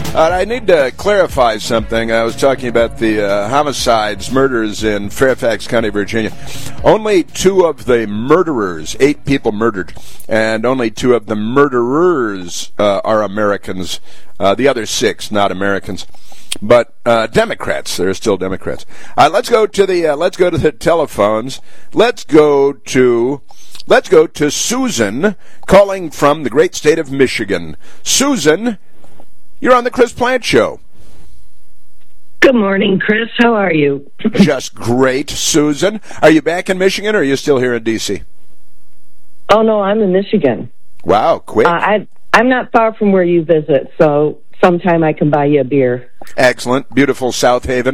I need to clarify something. I was talking about the homicides, murders in Fairfax County, Virginia. Only 2 of the murderers, 8 people murdered, and only 2 of the murderers are Americans. The other 6 not Americans, but Democrats. They're still Democrats. Let's go to the telephones. Let's go to Susan, calling from the great state of Michigan. Susan, you're on the Chris Plante Show. Good morning, Chris. How are you? Just great, Susan. Are you back in Michigan, or are you still here in D.C.? Oh, no, I'm in Michigan. Wow, quick. I'm not far from where you visit, so sometime I can buy you a beer. Excellent. Beautiful South Haven.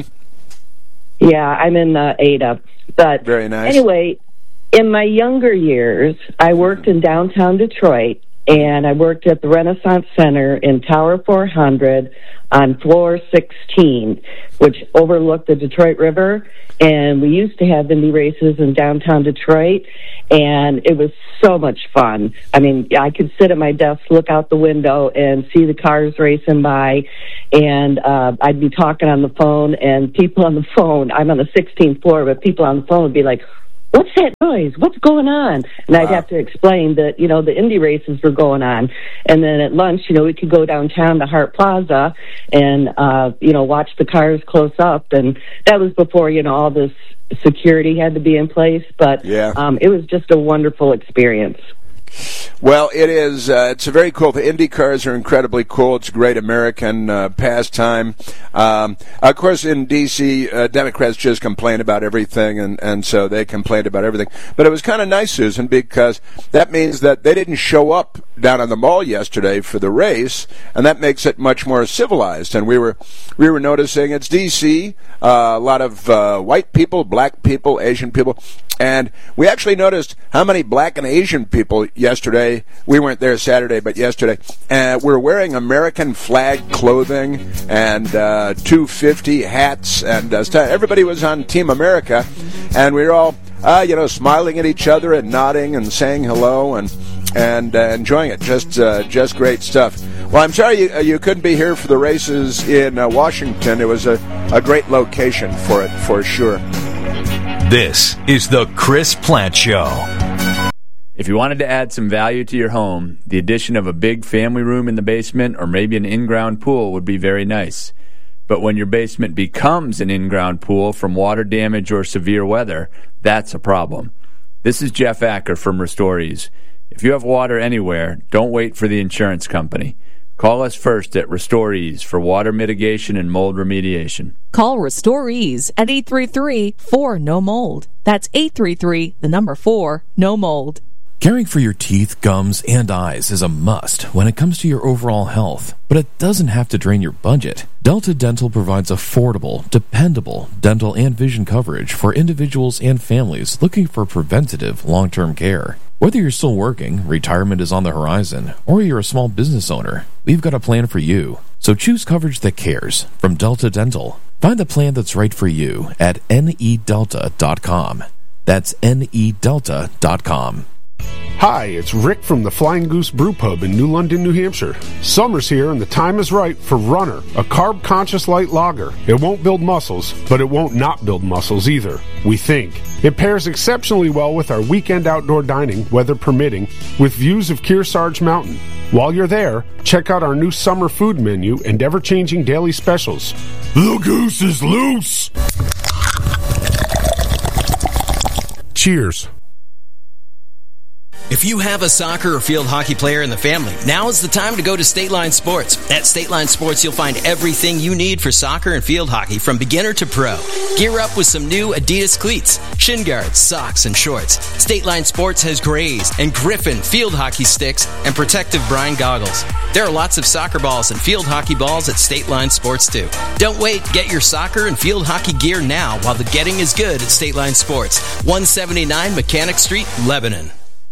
Yeah, I'm in Ada. But very nice. Anyway, in my younger years, I worked in downtown Detroit, and I worked at the Renaissance Center in Tower 400 on floor 16, which overlooked the Detroit River. And we used to have Indy races in downtown Detroit, and it was so much fun. I mean, I could sit at my desk, look out the window, and see the cars racing by, and I'd be talking on the phone, and people on the phone, I'm on the 16th floor, but people on the phone would be like, "What's that noise? What's going on?" And I'd have to explain that, the Indy races were going on. And then at lunch, we could go downtown to Hart Plaza and, watch the cars close up. And that was before, all this security had to be in place. But it was just a wonderful experience. Well, it is. It's very cool. The Indy cars are incredibly cool. It's a great American pastime. Of course, in D.C., Democrats just complain about everything, and so they complained about everything. But it was kind of nice, Susan, because that means that they didn't show up down on the mall yesterday for the race, and that makes it much more civilized. And we were noticing it's D.C., a lot of white people, black people, Asian people. And we actually noticed how many black and Asian people yesterday, we weren't there Saturday, but yesterday, were wearing American flag clothing and 250 hats, and everybody was on Team America, and we were all, smiling at each other and nodding and saying hello and enjoying it. Just great stuff. Well, I'm sorry you couldn't be here for the races in Washington. It was a great location for it, for sure. This is the Chris Plante Show. If you wanted to add some value to your home, the addition of a big family room in the basement or maybe an in-ground pool would be very nice. But when your basement becomes an in-ground pool from water damage or severe weather, that's a problem. This is Jeff Acker from Restorees. If you have water anywhere, don't wait for the insurance company. Call us first at Restorees for water mitigation and mold remediation. Call Restorees at 833-4-NO-MOLD. That's 833-4-NO-MOLD. Caring for your teeth, gums, and eyes is a must when it comes to your overall health, but it doesn't have to drain your budget. Delta Dental provides affordable, dependable dental and vision coverage for individuals and families looking for preventative long-term care. Whether you're still working, retirement is on the horizon, or you're a small business owner, we've got a plan for you. So choose coverage that cares from Delta Dental. Find the plan that's right for you at nedelta.com. That's nedelta.com. Hi, it's Rick from the Flying Goose Brew Pub in New London, New Hampshire. Summer's here and the time is right for Runner, a carb-conscious light lager. It won't build muscles, but it won't not build muscles either, we think. It pairs exceptionally well with our weekend outdoor dining, weather permitting, with views of Kearsarge Mountain. While you're there, check out our new summer food menu and ever-changing daily specials. The goose is loose! Cheers. If you have a soccer or field hockey player in the family, now is the time to go to State Line Sports. At State Line Sports, you'll find everything you need for soccer and field hockey from beginner to pro. Gear up with some new Adidas cleats, shin guards, socks, and shorts. State Line Sports has Grays and Griffin field hockey sticks and protective brine goggles. There are lots of soccer balls and field hockey balls at State Line Sports, too. Don't wait. Get your soccer and field hockey gear now while the getting is good at State Line Sports. 179 Mechanic Street, Lebanon.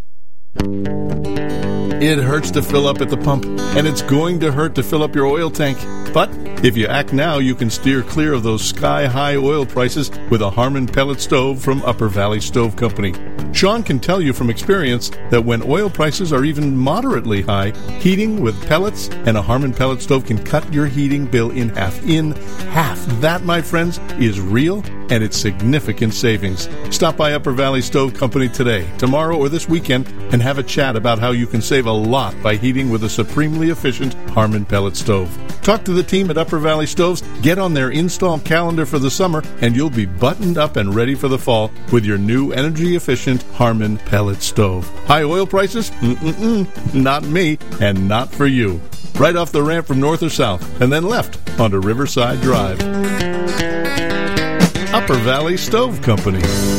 It hurts to fill up at the pump, and it's going to hurt to fill up your oil tank. But if you act now, you can steer clear of those sky-high oil prices with a Harmon pellet stove from Upper Valley Stove Company. Sean can tell you from experience that when oil prices are even moderately high, heating with pellets and a Harmon pellet stove can cut your heating bill in half. In half. That, my friends, is real, and it's significant savings. Stop by Upper Valley Stove Company today, tomorrow, or this weekend and have a chat about how you can save a lot by heating with a supremely efficient Harmon pellet stove. Talk to the team at Upper Valley Stoves, get on their install calendar for the summer, and you'll be buttoned up and ready for the fall with your new energy-efficient Harmon pellet stove. High oil prices? Not me, and not for you. Right off the ramp from north or south, and then left onto Riverside Drive. Upper Valley Stove Company.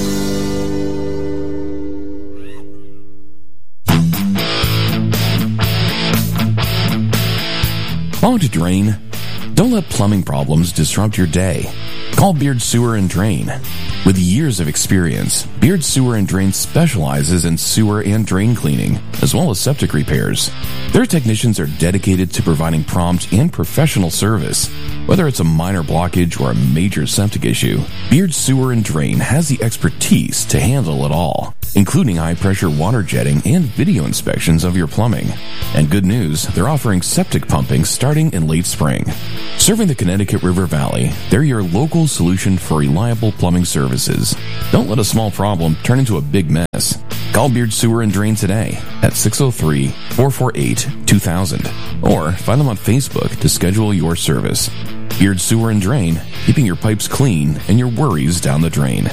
Clogged to drain? Don't let plumbing problems disrupt your day. Call Beard Sewer and Drain. With years of experience, Beard Sewer and Drain specializes in sewer and drain cleaning, as well as septic repairs. Their technicians are dedicated to providing prompt and professional service. Whether it's a minor blockage or a major septic issue, Beard Sewer and Drain has the expertise to handle it all, including high-pressure water jetting and video inspections of your plumbing. And good news, they're offering septic pumping starting in late spring. Serving the Connecticut River Valley, they're your local solution for reliable plumbing services. Don't let a small problem turn into a big mess. Call Beard Sewer and Drain today at 603-448-2000 or find them on Facebook to schedule your service. Beard Sewer and Drain, keeping your pipes clean and your worries down the drain.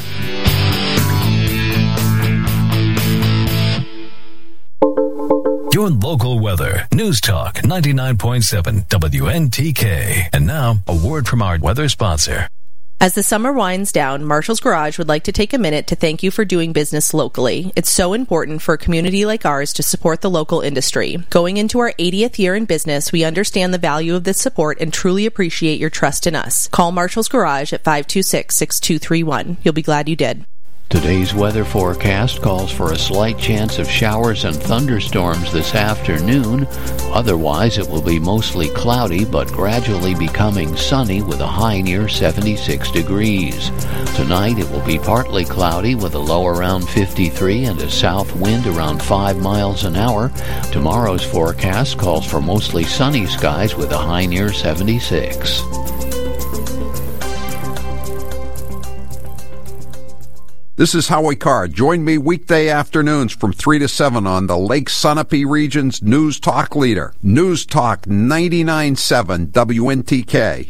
Your local weather. News Talk 99.7 WNTK. And now, a word from our weather sponsor. As the summer winds down, Marshall's Garage would like to take a minute to thank you for doing business locally. It's so important for a community like ours to support the local industry. Going into our 80th year in business, we understand the value of this support and truly appreciate your trust in us. Call Marshall's Garage at 526-6231. You'll be glad you did. Today's weather forecast calls for a slight chance of showers and thunderstorms this afternoon. Otherwise, it will be mostly cloudy but gradually becoming sunny with a high near 76 degrees. Tonight, it will be partly cloudy with a low around 53 and a south wind around 5 miles an hour. Tomorrow's forecast calls for mostly sunny skies with a high near 76. This is Howie Carr. Join me weekday afternoons from 3 to 7 on the Lake Sunapee region's News Talk leader, News Talk 99.7 WNTK.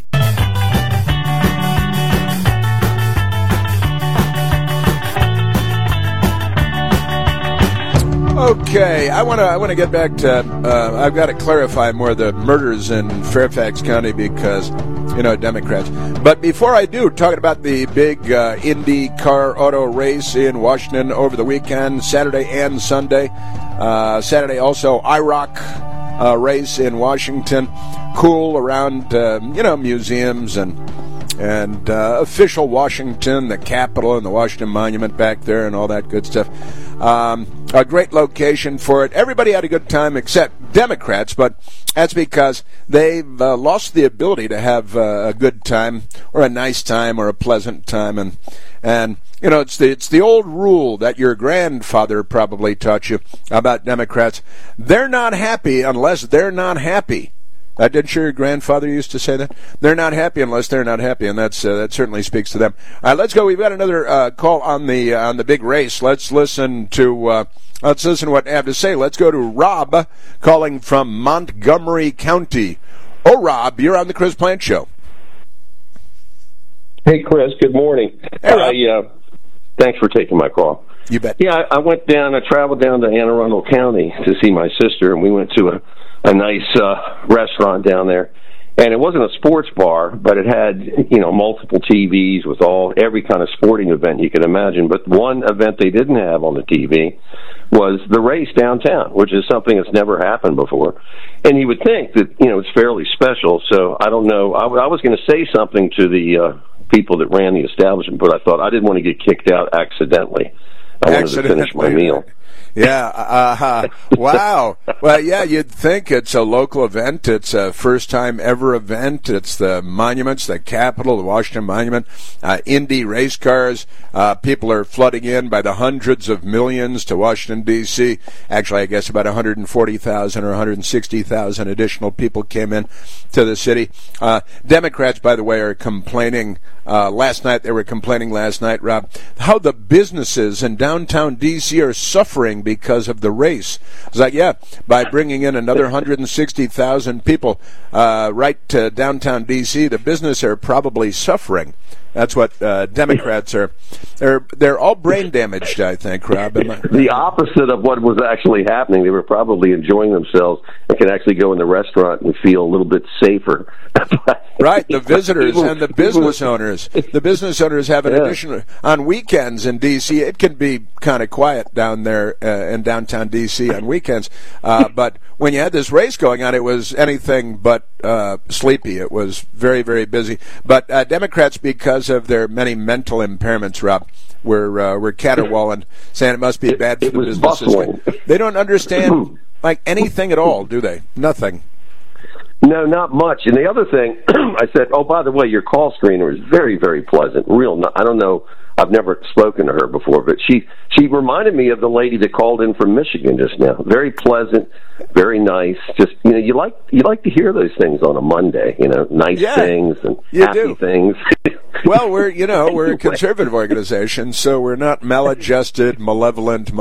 Okay, I want to get back to. I've got to clarify more the murders in Fairfax County because, Democrats. But before I do, talking about the big Indy car auto race in Washington over the weekend, Saturday and Sunday. Saturday also IROC race in Washington. Cool around museums and official Washington, the Capitol and the Washington Monument back there and all that good stuff. A great location for it. Everybody had a good time except Democrats, but that's because they've lost the ability to have a good time or a nice time or a pleasant time. And it's the old rule that your grandfather probably taught you about Democrats. They're not happy unless they're not happy. Didn't your grandfather used to say that? They're not happy unless they're not happy, and that certainly speaks to them. All right, let's go. We've got another call on the big race. Let's listen to what they have to say. Let's go to Rob calling from Montgomery County. Oh, Rob, you're on the Chris Plant Show. Hey, Chris. Good morning. Hey, Rob. Thanks for taking my call. You bet. Yeah, I traveled down to Anne Arundel County to see my sister, and we went to a nice restaurant down there. And it wasn't a sports bar, but it had, multiple TVs with every kind of sporting event you could imagine. But one event they didn't have on the TV was the race downtown, which is something that's never happened before. And you would think that, it's fairly special. So I don't know. I was going to say something to the people that ran the establishment, but I thought I didn't want to get kicked out accidentally. I wanted to finish my meal. Yeah. Wow. Well, yeah, you'd think it's a local event. It's a first-time ever event. It's the monuments, the Capitol, the Washington Monument, Indy race cars. People are flooding in by the hundreds of millions to Washington, D.C. Actually, I guess about 140,000 or 160,000 additional people came in to the city. Democrats, by the way, are complaining last night. They were complaining last night, Rob, how the businesses in downtown D.C. are suffering because of the race. It's like, yeah, by bringing in another 160,000 people right to downtown D.C., the business are probably suffering. That's what Democrats are. They're all brain damaged, I think, Rob. The opposite of what was actually happening. They were probably enjoying themselves and can actually go in the restaurant and feel a little bit safer. Right, the visitors and the business owners. The business owners have an additional... On weekends in D.C., it can be kind of quiet down there in downtown D.C. on weekends. But when you had this race going on, it was anything but sleepy. It was very, very busy. But Democrats, because of their many mental impairments, Rob, were caterwauling, saying it must be bad for the businesses. They don't understand like anything at all, do they? Nothing. No, not much. And the other thing, I said, oh, by the way, your call screener is very, very pleasant. I don't know. I've never spoken to her before, but she reminded me of the lady that called in from Michigan just now. Very pleasant, very nice. Just you like to hear those things on a Monday. Nice things and happy things. Well, we're a conservative organization, so we're not maladjusted, malevolent,